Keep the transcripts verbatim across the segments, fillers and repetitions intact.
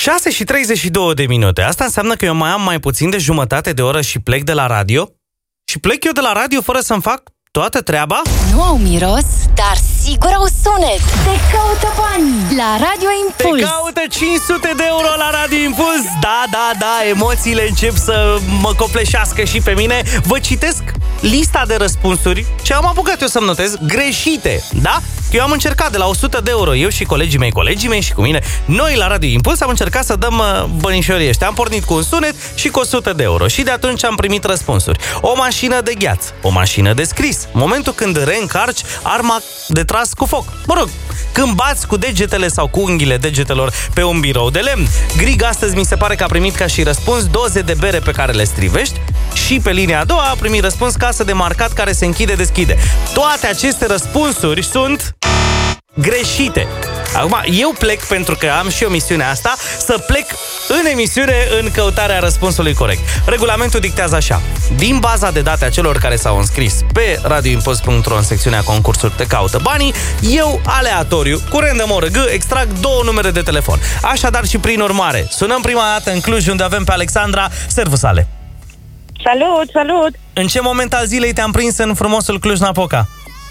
șase și treizeci și două de minute. Asta înseamnă că eu mai am mai puțin de jumătate de oră și plec de la radio? Și plec eu de la radio fără să-mi fac toată treaba? Nu au miros, dar sigur au sunet. Te caută banii la Radio Impuls. Te caută cinci sute de euro la Radio Impuls. Da, da, da, emoțiile încep să mă copleșească și pe mine. Vă citesc lista de răspunsuri ce am apucat eu să-mi notez greșite, da? Că eu am încercat de la o sută de euro, eu și colegii mei, colegii mei și cu mine, noi la Radio Impuls am încercat să dăm bănișorii ăștia. Am pornit cu un sunet și cu o sută de euro și de atunci am primit răspunsuri. O mașină de gheață, o mașină de scris, momentul când reîncarci arma de tras cu foc. Mă rog, când bați cu degetele sau cu unghiile degetelor pe un birou de lemn. Grig astăzi mi se pare că a primit ca și răspuns doze de bere pe care le strivești și pe linia a doua a primit răspuns casă de marcat care se închide-deschide. Toate aceste răspunsuri sunt greșite. Acum, eu plec, pentru că am și eu misiunea asta, să plec în emisiune în căutarea răspunsului corect. Regulamentul dictează așa: din baza de date a celor care s-au înscris pe radioimpuls punct ro în secțiunea concursuri Te caută banii, eu, aleatoriu, cu random oră G, extrag două numere de telefon. Așadar și prin urmare, sunăm prima dată în Cluj, unde avem pe Alexandra. Servus, Ale! Salut, salut! În ce moment al zilei te-am prins în frumosul Cluj-Napoca?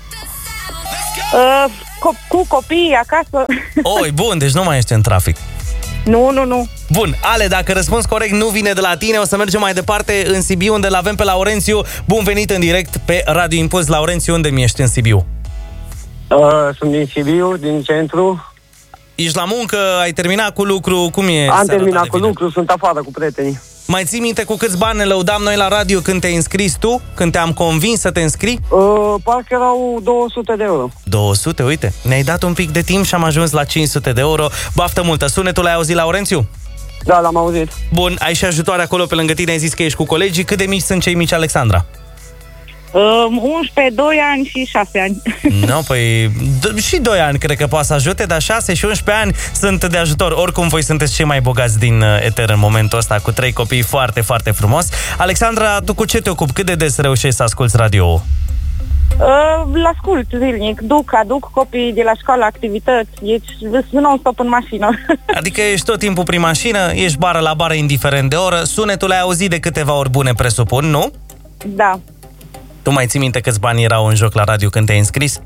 Uh, co- cu copiii acasă. Oi, bun, deci nu mai ești în trafic. Nu, nu, nu. Bun, Ale, dacă răspuns corect nu vine de la tine, o să mergem mai departe în Sibiu, unde l-avem pe Laurențiu. Bun venit în direct pe Radio Impuls. Laurențiu, unde mi ești în Sibiu? Uh, sunt din Sibiu, din centru. Ești la muncă, ai terminat cu lucru, cum e? Am terminat cu lucru, sunt afară cu prietenii. Mai ții minte cu câți bani ne lăudam noi la radio când te-ai înscris tu? Când te-am convins să te înscrii? Uh, parcă erau două sute de euro. două sute, uite, ne-ai dat un pic de timp și am ajuns la cinci sute de euro. Baftă multă! Sunetul l-ai auzit, Laurențiu? Da, l-am auzit. Bun, ai și ajutoare acolo pe lângă tine, ai zis că ești cu colegii. Cât de mici sunt cei mici, Alexandra? Uh, unsprezece, doi ani și șase ani. Nu, no, păi d- și doi ani cred că poate să ajute, dar șase și unsprezece ani sunt de ajutor. Oricum, voi sunteți cei mai bogați din uh, eter în momentul ăsta, cu trei copii, foarte, foarte frumos. Alexandra, tu cu ce te ocupi? Cât de des reușești să asculți radio-ul? Uh, l-ascult zilnic, duc, aduc copiii de la școală, activități, deci sunt non-stop în mașină. Adică ești tot timpul prin mașină, ești bară la bară indiferent de oră, sunetul ai auzit de câteva ori bune, presupun, nu? Da. Tu mai ții minte câți bani erau în joc la radio când te-ai înscris?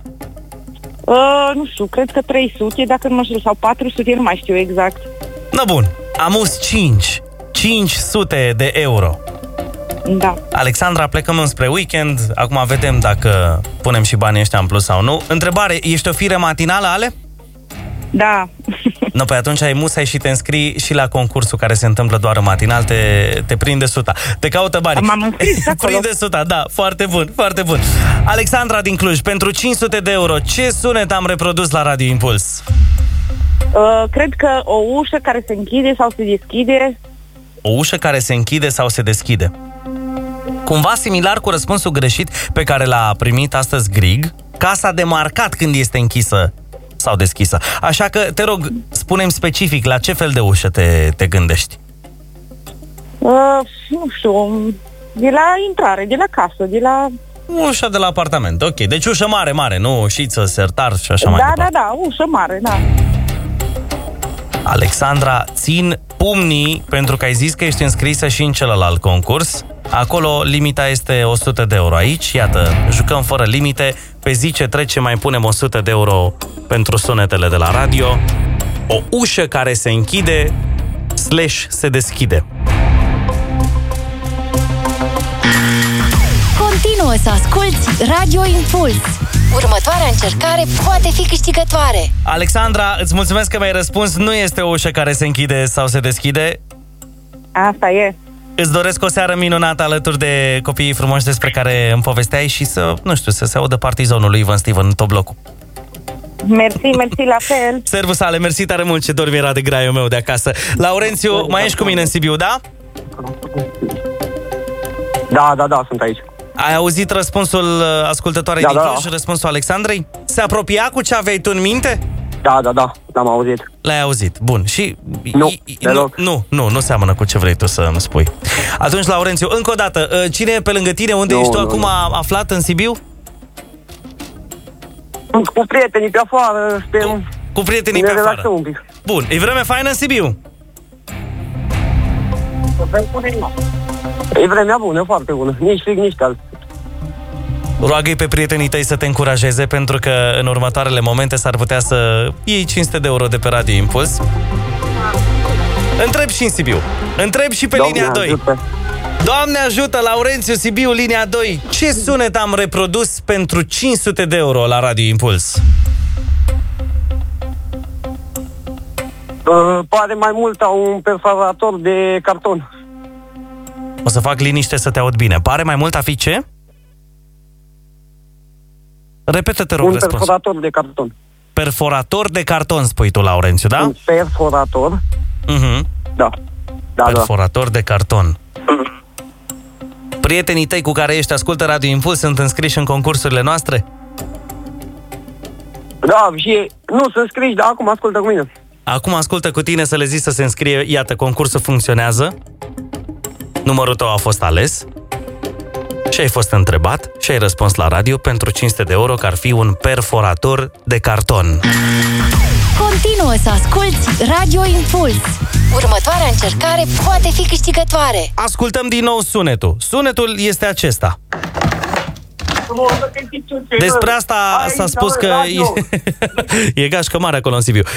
Uh, nu știu, cred că trei sute, dacă nu mă știu, sau patru sute, nu mai știu exact. Na bun, am us cinci. cinci sute de euro. Da. Alexandra, plecăm înspre weekend. Acum vedem dacă punem și banii ăștia în plus sau nu. Întrebare, ești o fire matinală, Ale? Da. No, păi atunci ai musai și te înscrii și la concursul care se întâmplă doar în matinal, te, te prinde suta. Te caută banii. M-am înscris acolo. Prinde suta, da, foarte bun, foarte bun. Alexandra din Cluj, pentru cinci sute de euro, ce sunet am reprodus la Radio Impuls? Uh, cred că o ușă care se închide sau se deschide. O ușă care se închide sau se deschide. Cumva similar cu răspunsul greșit pe care l-a primit astăzi Grig, casa de marcat când este închisă sau deschisă. Așa că, te rog, spune-mi specific la ce fel de ușă te, te gândești. Uh, nu știu, de la intrare, de la casă, de la... Ușa de la apartament, ok. Deci ușă mare, mare, nu ușiță, sertar și așa da, mai da, departe. Da, da, ușă mare, da. Alexandra, țin pumnii pentru că ai zis că ești înscrisă și în celălalt concurs. Acolo limita este o sută de euro. Aici, iată, jucăm fără limite. Pe zi ce trece mai punem o sută de euro pentru sunetele de la radio. O ușă care se închide slash se deschide. Continuă să asculți Radio Impuls. Următoarea încercare poate fi câștigătoare. Alexandra, îți mulțumesc că mi-ai răspuns. Nu este o ușă care se închide sau se deschide. Asta e. Îți doresc o seară minunată alături de copiii frumoși despre care îmi povesteai și să, nu știu, să se audă partizonul lui Ivan Steven în tot blocul. Mersi, mersi la fel. Servus, Ale, mersi tare mult, ce dor mi-era de graiul meu de acasă. Laurențiu, mai ești cu mine în Sibiu, da? Da, da, da, sunt aici. Ai auzit răspunsul ascultătoarei da, din Cluj, da, da. răspunsul Alexandrei? Se apropia cu ce aveai tu în minte? Da, da, da, l-am auzit. L-ai auzit, bun. Și Nu, deloc. Nu, nu, nu seamănă cu ce vrei tu să îmi spui. Atunci, Laurențiu, încă o dată, cine e pe lângă tine? Unde nu, ești tu nu, acum nu. aflat în Sibiu? Sunt cu prietenii pe afară, sperăm. Cu, cu prietenii pe afară. Un pic. Bun, e vreme faină în Sibiu? E vremea bună, foarte bună. Nici frig, nici cald. Roagă-i pe prietenii tăi să te încurajeze, pentru că în următoarele momente s-ar putea să iei cinci sute de euro de pe Radio Impuls. Întreb și în Sibiu. Întreb și pe Doamne linia doi. ajută. Doamne ajută, Laurențiu, Sibiu, linia doi. Ce sunet am reprodus pentru cinci sute de euro la Radio Impuls? Uh, pare mai mult a un perforator de carton. O să fac liniște să te aud bine. Pare mai mult a fi ce? Repetă-te, rog, Un răspuns. perforator de carton. Perforator de carton, spui tu, Laurențiu, da? Un perforator. Uh-huh. Da. Da, Perforator de carton. Prietenii tăi cu care ești ascultă Radio Impuls sunt înscriși în concursurile noastre? da. Da, și nu sunt scriși, dar acum ascultă cu mine. Acum ascultă cu tine să le zici să se înscrie. Iată, concursul funcționează. Numărul tău a fost ales și ai fost întrebat și ai răspuns la radio pentru cinci sute de euro, că ar fi un perforator de carton. Continuă să asculti Radio Impuls. Următoarea încercare poate fi câștigătoare. Ascultăm din nou sunetul. Sunetul este acesta. Despre asta s-a spus că e, e gașcă mare acolo în Sibiu.